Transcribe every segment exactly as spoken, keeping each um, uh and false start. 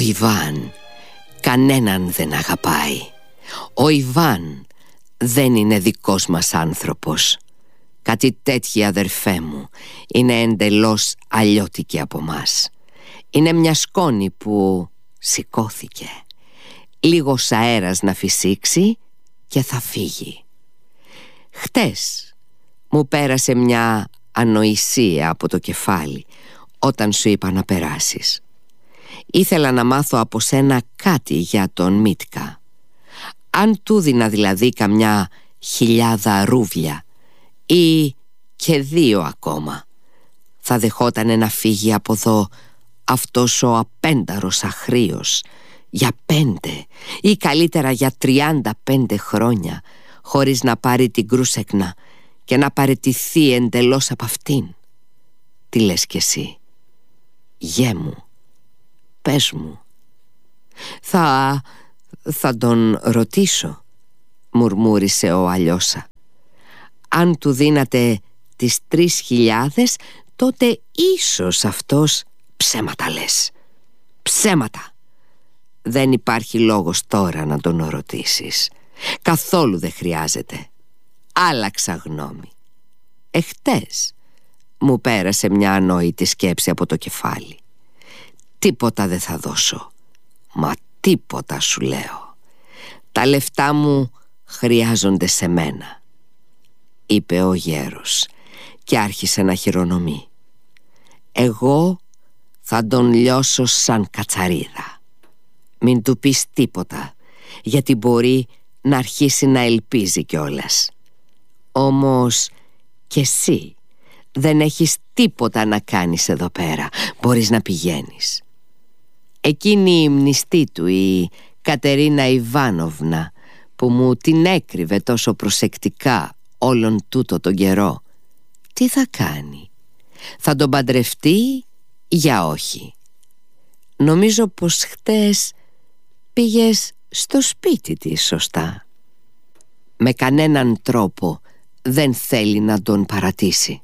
Ιβάν κανέναν δεν αγαπάει. Ο Ιβάν δεν είναι δικός μας άνθρωπος. Κάτι τέτοιοι, αδερφέ μου, είναι εντελώς αλλιώτικοι από μας. Είναι μια σκόνη που σηκώθηκε. Λίγος αέρας να φυσήξει και θα φύγει. Χτες μου πέρασε μια ανοησία από το κεφάλι όταν σου είπα να περάσεις. Ήθελα να μάθω από σένα κάτι για τον Μίτκα. Αν του δίνα δηλαδή καμιά χιλιάδα ρούβλια ή και δύο ακόμα, θα δεχότανε να φύγει από εδώ αυτός ο απένταρος αχρίος για πέντε ή καλύτερα για τριάντα πέντε χρόνια, χωρίς να πάρει την κρούσεκνα και να παραιτηθεί εντελώς από αυτήν? Τι λες κι εσύ? Γε μου, πες μου. Θα... θα τον ρωτήσω, μουρμούρισε ο Αλιώσα. Αν του δίνατε τις τρεις χιλιάδες, τότε ίσως αυτός... Ψέματα λες, ψέματα. Δεν υπάρχει λόγος τώρα να τον ρωτήσεις. Καθόλου δεν χρειάζεται. Άλλαξα γνώμη. Εχτες μου πέρασε μια ανόητη σκέψη από το κεφάλι. Τίποτα δεν θα δώσω. Μα τίποτα, σου λέω. Τα λεφτά μου χρειάζονται σε μένα, είπε ο γέρος και άρχισε να χειρονομεί. Εγώ θα τον λιώσω σαν κατσαρίδα. Μην του πεις τίποτα, γιατί μπορεί να αρχίσει να ελπίζει κιόλας. Όμως κι εσύ δεν έχεις τίποτα να κάνεις εδώ πέρα. Μπορείς να πηγαίνεις. Εκείνη η μνηστή του, η Κατερίνα Ιβάνοβνα, που μου την έκρυβε τόσο προσεκτικά όλον τούτο τον καιρό, τι θα κάνει? Θα τον παντρευτεί για όχι? Νομίζω πως χτες πήγες στο σπίτι της, σωστά? Με κανέναν τρόπο δεν θέλει να τον παρατήσει.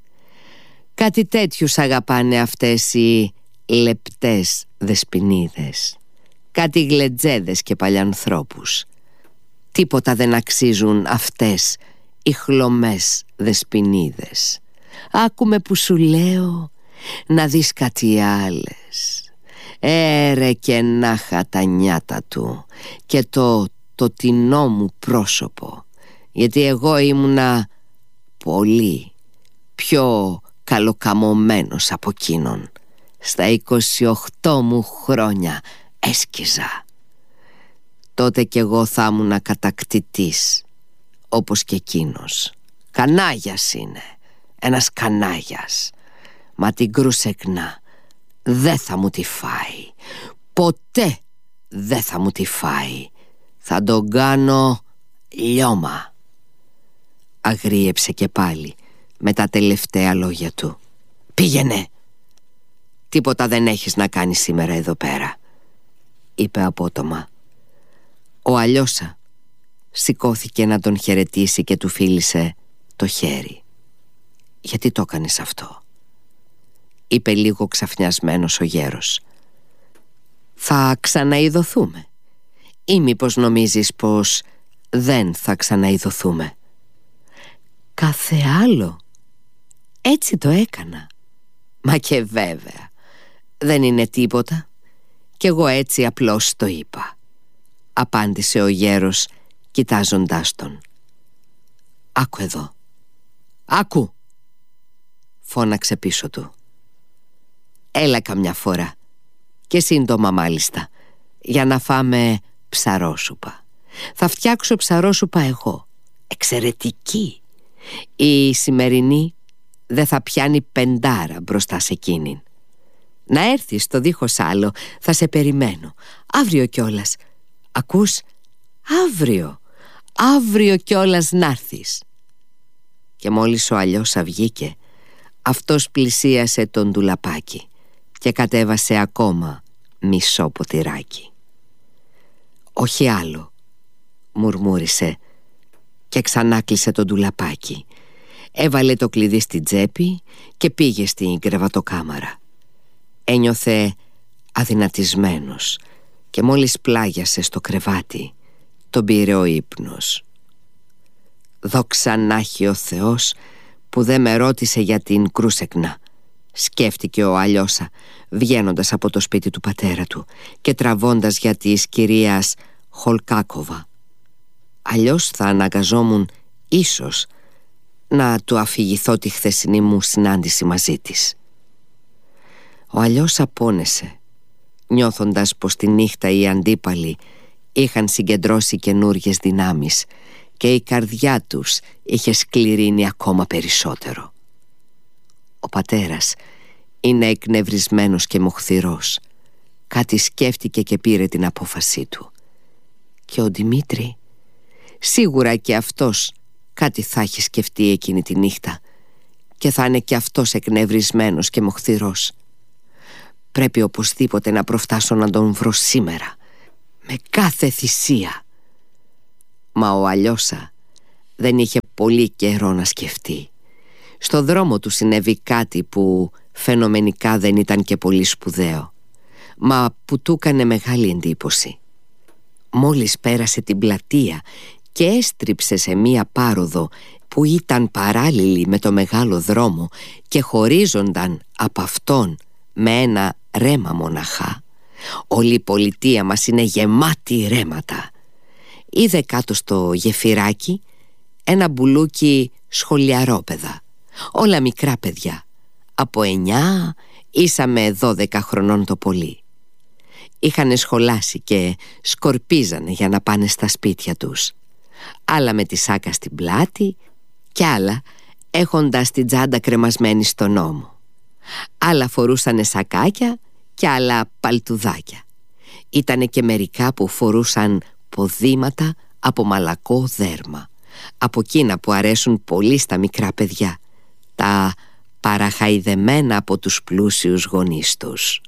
Κάτι τέτοιους αγαπάνε αυτές οι λεπτές δεσποινίδες. Κάτι γλετζέδες και παλιανθρώπους. Τίποτα δεν αξίζουν αυτές οι χλωμές δεσποινίδες. Άκουμε που σου λέω, να δεις κάτι άλλες. Έρε και νάχα τα νιάτα του και το το τινό μου πρόσωπο, γιατί εγώ ήμουνα πολύ πιο καλοκαμωμένος από εκείνον. Στα είκοσι οκτώ μου χρόνια έσκυζα. Τότε κι εγώ θα ήμουνα κατακτητής, όπως και εκείνος. Κανάγιας είναι, ένας κανάγιας. Μα την κρούσεκνα δεν θα μου τη φάει. Ποτέ δεν θα μου τη φάει. Θα τον κάνω λιώμα. Αγρίεψε και πάλι με τα τελευταία λόγια του. Πήγαινε. Τίποτα δεν έχεις να κάνεις σήμερα εδώ πέρα, είπε απότομα. Ο Αλιώσα σηκώθηκε να τον χαιρετήσει και του φίλησε το χέρι. Γιατί το έκανες αυτό? είπε λίγο ξαφνιασμένος ο γέρος. Θα ξαναειδωθούμε, ή μήπως νομίζεις πως δεν θα ξαναειδωθούμε? Κάθε άλλο. Έτσι το έκανα. Μα και βέβαια, δεν είναι τίποτα. Κι εγώ έτσι απλώς το είπα, απάντησε ο γέρος κοιτάζοντάς τον. Άκου εδώ. Άκου, φώναξε πίσω του. Έλα καμιά φορά, και σύντομα μάλιστα, για να φάμε ψαρόσουπα. Θα φτιάξω ψαρόσουπα εγώ, εξαιρετική. Η σημερινή δεν θα πιάνει πεντάρα μπροστά σε εκείνην. Να έρθεις το δίχως άλλο, θα σε περιμένω. Αύριο κιόλας. Ακούς? Αύριο. Αύριο κιόλας να'ρθεις. Και μόλις ο Αλιώσα βγήκε, αυτός πλησίασε τον ντουλαπάκι και κατέβασε ακόμα μισό ποτηράκι. Όχι άλλο, μουρμούρισε και ξανά κλείσε τον ντουλαπάκι. Έβαλε το κλειδί στην τσέπη και πήγε στην κρεβατοκάμαρα. Ένιωθε αδυνατισμένος, και μόλις πλάγιασε στο κρεβάτι τον πήρε ο ύπνος. «Δόξα να έχει ο Θεός που δεν με ρώτησε για την Κρούσεκνα», σκέφτηκε ο Αλιώσα, βγαίνοντας από το σπίτι του πατέρα του και τραβώντας για της κυρίας Χολκάκοβα. Αλλιώς θα αναγκαζόμουν ίσως να του αφηγηθώ τη χθεσινή μου συνάντηση μαζί της. Ο Αλιώσα πόνεσε, νιώθοντας πως τη νύχτα οι αντίπαλοι είχαν συγκεντρώσει καινούργιες δυνάμεις και η καρδιά τους είχε σκληρύνει ακόμα περισσότερο. Ο πατέρας είναι εκνευρισμένος και μοχθηρός. Κάτι σκέφτηκε και πήρε την απόφασή του. Και ο Δημήτρη, σίγουρα και αυτός κάτι θα έχει σκεφτεί εκείνη τη νύχτα και θα είναι και αυτός εκνευρισμένος και μοχθηρός. Πρέπει οπωσδήποτε να προφτάσω να τον βρω σήμερα, με κάθε θυσία. Μα ο Αλιώσα δεν είχε πολύ καιρό να σκεφτεί. Στο δρόμο του συνέβη κάτι που φαινομενικά δεν ήταν και πολύ σπουδαίο, μα που του έκανε μεγάλη εντύπωση. Μόλις πέρασε την πλατεία και έστριψε σε μία πάροδο που ήταν παράλληλη με το μεγάλο δρόμο και χωρίζονταν από αυτόν με ένα ρέμα μοναχά, όλη η πολιτεία μας είναι γεμάτη ρέματα, είδε κάτω στο γεφυράκι ένα μπουλούκι σχολιαρόπαιδα, όλα μικρά παιδιά, από εννιά ίσα με δώδεκα χρονών το πολύ. Είχανε σχολάσει και σκορπίζανε για να πάνε στα σπίτια τους, άλλα με τη σάκα στην πλάτη κι άλλα έχοντας την τσάντα κρεμασμένη στον ώμο. Άλλα φορούσανε σακάκια κι άλλα παλτουδάκια. Ήτανε και μερικά που φορούσαν ποδήματα από μαλακό δέρμα, από εκείνα που αρέσουν πολύ στα μικρά παιδιά, τα παραχαϊδεμένα από τους πλούσιους γονείς τους.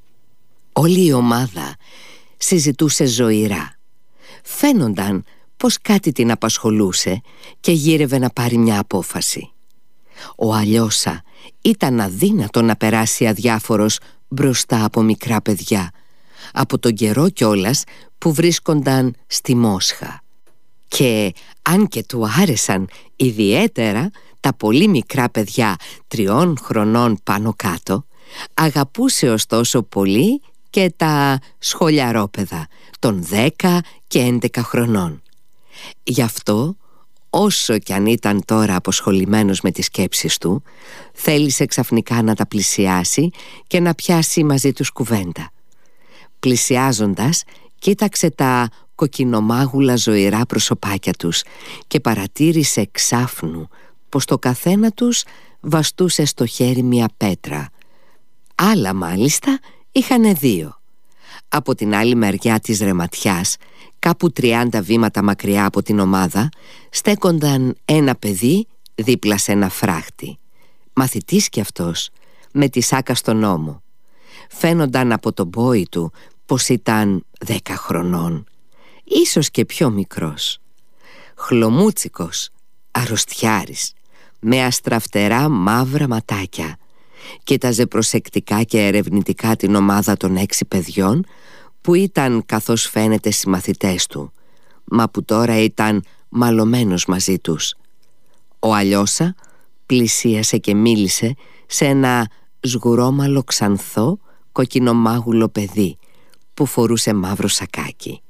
Όλη η ομάδα συζητούσε ζωηρά. Φαίνονταν πως κάτι την απασχολούσε και γύρευε να πάρει μια απόφαση. Ο Αλιώσα ήταν αδύνατο να περάσει αδιάφορος μπροστά από μικρά παιδιά, από τον καιρό κιόλας που βρίσκονταν στη Μόσχα. Και αν και του άρεσαν ιδιαίτερα τα πολύ μικρά παιδιά τριών χρονών πάνω κάτω, αγαπούσε ωστόσο πολύ και τα σχολιαρόπαιδα των δέκα και έντεκα χρονών. Γι' αυτό, όσο κι αν ήταν τώρα αποσχολημένος με τις σκέψεις του, θέλησε ξαφνικά να τα πλησιάσει και να πιάσει μαζί τους κουβέντα. Πλησιάζοντας, κοίταξε τα κοκκινομάγουλα ζωηρά προσωπάκια τους και παρατήρησε εξάφνου πως το καθένα τους βαστούσε στο χέρι μια πέτρα. Άλλα μάλιστα είχανε δύο. Από την άλλη μεριά της ρεματιάς, κάπου τριάντα βήματα μακριά από την ομάδα, στέκονταν ένα παιδί δίπλα σε ένα φράχτη. Μαθητής κι αυτός, με τη σάκα στον ώμο. Φαίνονταν από τον πόη του πως ήταν δέκα χρονών, ίσως και πιο μικρός. Χλωμούτσικος, αρρωστιάρης, με αστραφτερά μαύρα ματάκια. Κοίταζε προσεκτικά και ερευνητικά την ομάδα των έξι παιδιών που ήταν, καθώς φαίνεται, συμμαθητές του, μα που τώρα ήταν μαλωμένος μαζί τους. Ο Αλιώσα πλησίασε και μίλησε σε ένα σγουρόμαλο ξανθό κοκκινομάγουλο παιδί που φορούσε μαύρο σακάκι.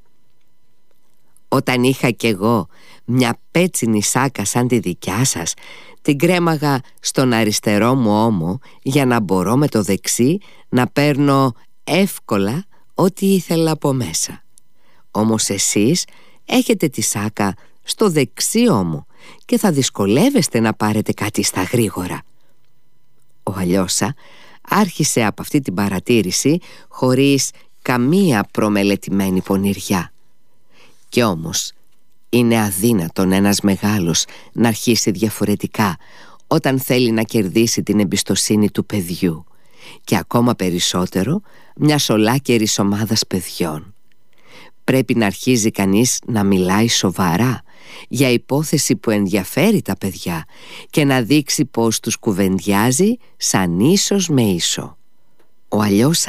«Όταν είχα κι εγώ μια πέτσινη σάκα σαν τη δικιά σας, την κρέμαγα στον αριστερό μου ώμο για να μπορώ με το δεξί να παίρνω εύκολα ό,τι ήθελα από μέσα. Όμως εσείς έχετε τη σάκα στο δεξί ώμο και θα δυσκολεύεστε να πάρετε κάτι στα γρήγορα». Ο Αλιώσα άρχισε από αυτή την παρατήρηση χωρίς καμία προμελετημένη πονηριά. Κι όμως είναι αδύνατον ένας μεγάλος να αρχίσει διαφορετικά όταν θέλει να κερδίσει την εμπιστοσύνη του παιδιού, και ακόμα περισσότερο μιας ολάκερης ομάδας παιδιών. Πρέπει να αρχίζει κανείς να μιλάει σοβαρά για υπόθεση που ενδιαφέρει τα παιδιά και να δείξει πως τους κουβεντιάζει σαν ίσος με ίσο. Ο Αλιώσα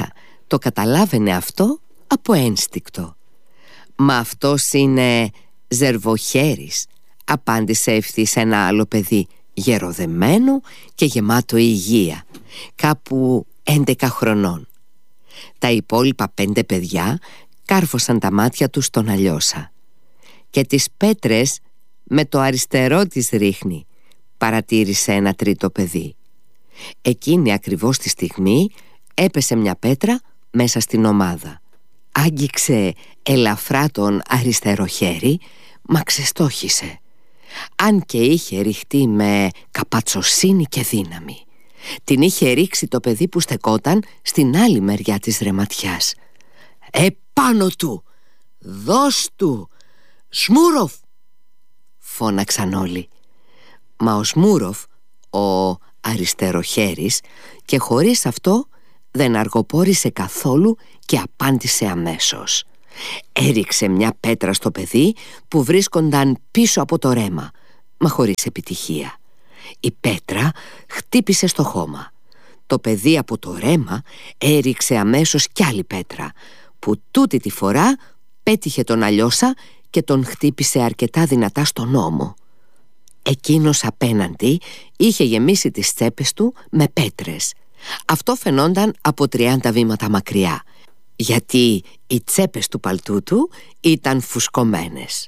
Το καταλάβαινε αυτό από ένστικτο. «Μα αυτός είναι Ζερβοχέρης», απάντησε ευθύς ένα άλλο παιδί, γεροδεμένο και γεμάτο υγεία, κάπου έντεκα χρονών. Τα υπόλοιπα πέντε παιδιά κάρφωσαν τα μάτια τους στον Αλιώσα. «Και τις πέτρες με το αριστερό της ρίχνει», παρατήρησε ένα τρίτο παιδί. Εκείνη ακριβώς τη στιγμή έπεσε μια πέτρα μέσα στην ομάδα. Άγγιξε ελαφρά τον αριστερό χέρι, μα ξεστόχισε, αν και είχε ριχτεί με καπατσοσύνη και δύναμη. Την είχε ρίξει το παιδί που στεκόταν στην άλλη μεριά της ρεματιάς. «Επάνω του! Δώσ' του! Σμούροφ!» φώναξαν όλοι. Μα ο Σμούροφ, ο αριστεροχέρης, και χωρίς αυτό δεν αργοπόρησε καθόλου και απάντησε αμέσως. Έριξε μια πέτρα στο παιδί που βρίσκονταν πίσω από το ρέμα, μα χωρίς επιτυχία. Η πέτρα χτύπησε στο χώμα. Το παιδί από το ρέμα έριξε αμέσως κι άλλη πέτρα, που τούτη τη φορά πέτυχε τον Αλιώσα και τον χτύπησε αρκετά δυνατά στον ώμο. Εκείνος απέναντι είχε γεμίσει τις τσέπες του με πέτρες. Αυτό φαινόταν από τριάντα βήματα μακριά, γιατί οι τσέπες του παλτού του ήταν φουσκωμένες.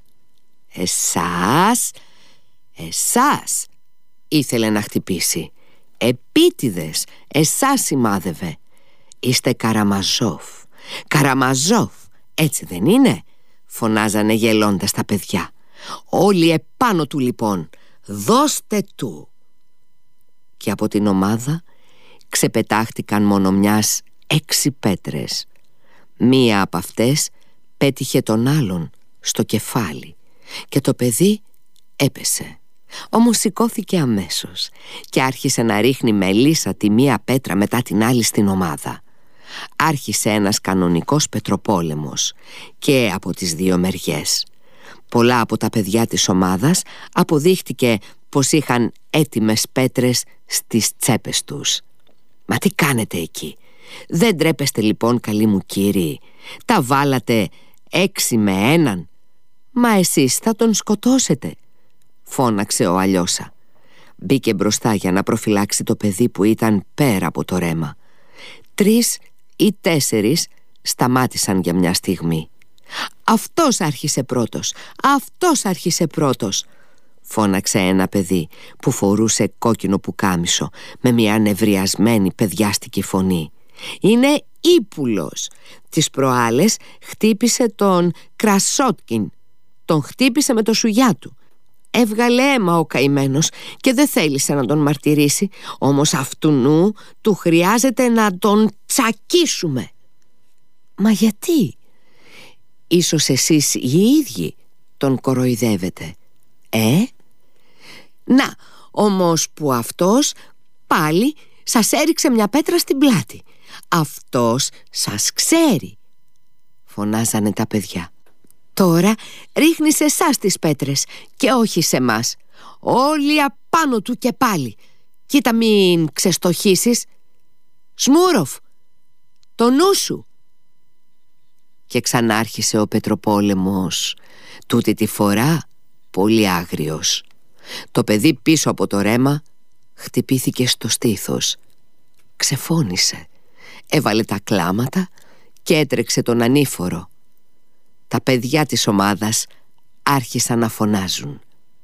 «Εσάς, εσάς», ήθελε να χτυπήσει. «Επίτηδες, εσάς σημάδευε. Είστε Καραμαζόφ. Καραμαζόφ, έτσι δεν είναι?» φωνάζανε γελώντας τα παιδιά. «Όλοι επάνω του λοιπόν, δώστε του!» Και από την ομάδα ξεπετάχτηκαν μόνο μιας έξι πέτρες. Μία από αυτές πέτυχε τον άλλον στο κεφάλι και το παιδί έπεσε. Όμως σηκώθηκε αμέσως και άρχισε να ρίχνει με λύσα τη μία πέτρα μετά την άλλη στην ομάδα. Άρχισε ένας κανονικός πετροπόλεμος και από τις δύο μεριές. Πολλά από τα παιδιά της ομάδας αποδείχτηκε πως είχαν έτοιμες πέτρες στις τσέπες τους. «Μα τι κάνετε εκεί? Δεν ντρέπεστε λοιπόν, καλοί μου κύριοι? Τα βάλατε έξι με έναν. Μα εσείς θα τον σκοτώσετε», φώναξε ο Αλιώσα. Μπήκε μπροστά για να προφυλάξει το παιδί που ήταν πέρα από το ρέμα. Τρεις ή τέσσερις σταμάτησαν για μια στιγμή. «Αυτός άρχισε πρώτος! Αυτός άρχισε πρώτος!» φώναξε ένα παιδί που φορούσε κόκκινο πουκάμισο με μια νευριασμένη παιδιάστικη φωνή. «Είναι ύπουλος! Τις προάλλες χτύπησε τον Κρασότκιν. Τον χτύπησε με το σουγιά του. Έβγαλε αίμα ο καημένος και δεν θέλησε να τον μαρτυρήσει. Όμως αυτουνού του χρειάζεται να τον τσακίσουμε». «Μα γιατί? Ίσως εσείς οι ίδιοι τον κοροϊδεύετε, ε? Να, όμως που αυτός πάλι σας έριξε μια πέτρα στην πλάτη. Αυτός σας ξέρει», φωνάζανε τα παιδιά. «Τώρα ρίχνει σε εσάς τις πέτρες και όχι σε μας. Όλοι απάνω του και πάλι. Κοίτα μην ξεστοχίσεις. Σμούροφ, το νου σου». Και ξανάρχισε ο πετροπόλεμος, τούτη τη φορά πολύ άγριος. Το παιδί πίσω από το ρέμα χτυπήθηκε στο στήθος. Ξεφώνησε, έβαλε τα κλάματα και έτρεξε τον ανήφορο. Τα παιδιά της ομάδας άρχισαν να φωνάζουν.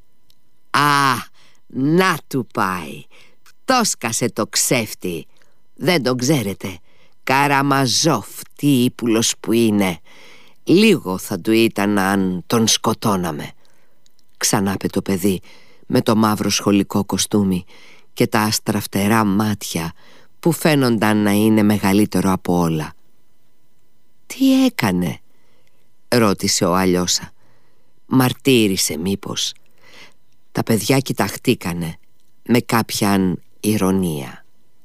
«Α, να του πάει! Τόσκασε το ξέφτη! Δεν τον ξέρετε! Καραμαζόφ, τι ύπουλος που είναι! Λίγο θα του ήταν αν τον σκοτώναμε!» Ξανάπε το παιδί με το μαύρο σχολικό κοστούμι και τα αστραφτερά μάτια που φαίνονταν να είναι μεγαλύτερο από όλα. «Τι έκανε?» ρώτησε ο Αλιώσα. «Μαρτύρησε μήπως?» Τα παιδιά κοιταχτήκανε με κάποιαν ηρωνία.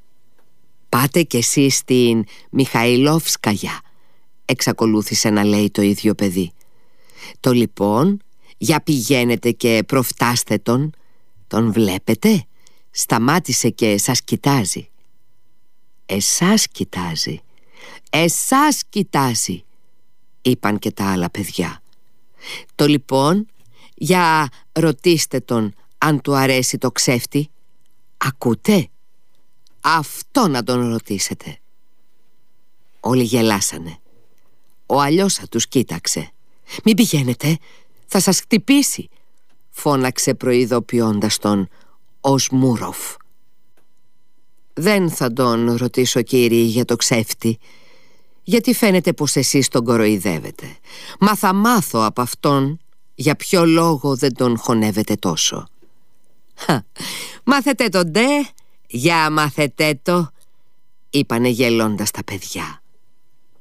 «Πάτε κι εσείς στην Μιχαηλόφσκαγια», εξακολούθησε να λέει το ίδιο παιδί. «Το λοιπόν, για πηγαίνετε και προφτάστε τον. Τον βλέπετε? Σταμάτησε και σας κοιτάζει». «Εσάς κοιτάζει», «Εσάς κοιτάζει», είπαν και τα άλλα παιδιά. «Το λοιπόν, για ρωτήστε τον αν του αρέσει το ξέφτη. Ακούτε? Αυτό να τον ρωτήσετε». Όλοι γελάσανε. Ο Αλιώσα τους κοίταξε. «Μην πηγαίνετε, θα σας χτυπήσει», φώναξε προειδοποιώντας τον ο Σμούροφ. «Δεν θα τον ρωτήσω, κύριοι, για το ξέφτη, γιατί φαίνεται πως εσείς τον κοροϊδεύετε. Μα θα μάθω από αυτόν για ποιο λόγο δεν τον χωνεύετε τόσο». «Χα, μάθετε το ντε, για μάθετε το», είπανε γελώντας τα παιδιά.